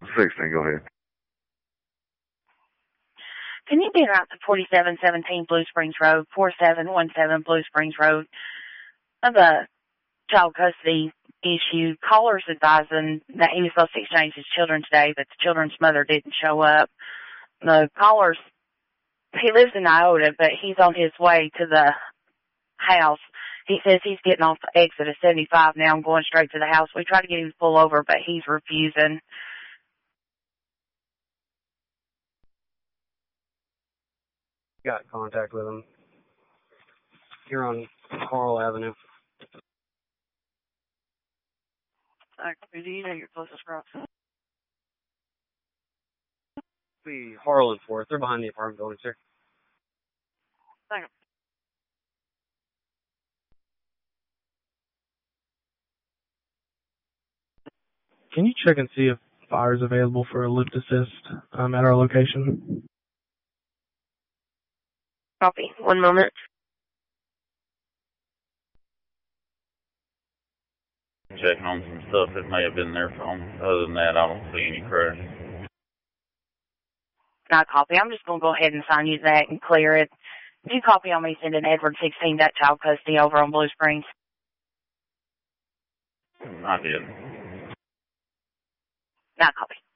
16, go ahead. Can you be around to 4717 Blue Springs Road, 4717 Blue Springs Road? Of a child custody issue. Caller's advising that he was supposed to exchange his children today, but the children's mother didn't show up. The caller's, he lives in Iota, but he's on his way to the house. He says he's getting off the exit of 75 now and going straight to the house. We tried to get him to pull over, but he's refusing. Got contact with him. You're on Coral Avenue. Do you know your closest route? Be Harlan 4th. They're behind the apartment building, sir. Thank you. Can you check and see if fire is available for a lift assist at our location? Copy. 1 moment. Checking on some stuff that may have been there from. Other than that, I don't see any crash. Not copy. I'm just going to go ahead and sign you that and clear it. Did you copy on me sending Edward 16 that child custody over on Blue Springs? I did. Not copy.